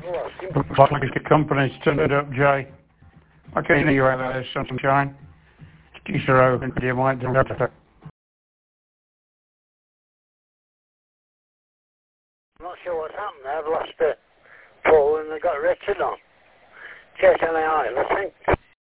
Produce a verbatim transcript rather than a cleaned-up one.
Looks like the company's turned it up, Jay. I can hear you out there, sunshine. Keisha open, you might do that. I'm not sure what's happened there. I've lost the pole and they got Richard on. J T L A I, I think.